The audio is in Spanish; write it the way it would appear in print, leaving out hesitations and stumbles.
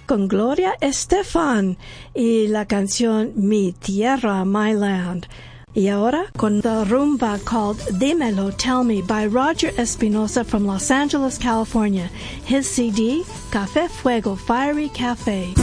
con Gloria Estefan y la canción Mi Tierra, My Land. Y ahora con the rumba called Dímelo, Tell Me by Roger Espinosa from Los Angeles, California. His CD, Café Fuego, Fiery Cafe.